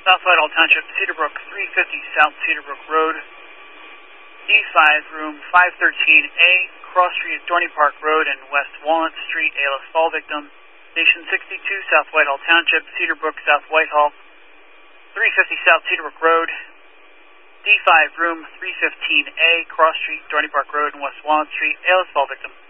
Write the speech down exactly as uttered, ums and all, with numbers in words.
South Whitehall Township, Cedarbrook, three fifty South Cedarbrook Road. D five, room five thirteen A, Cross Street, Dorney Park Road, and West Walnut Street, A L S fall victim. Station sixty-two, South Whitehall Township, Cedarbrook, South Whitehall, three fifty South Cedarbrook Road. D five, room three fifteen A, Cross Street, Dorney Park Road, and West Walnut Street, A L S fall victim.